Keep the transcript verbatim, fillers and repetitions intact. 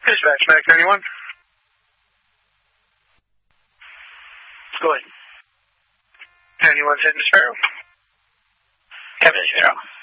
Dispatch, Medic ninety-one. Go ahead. ninety-one, San Sparrow. Kevin Sparrow.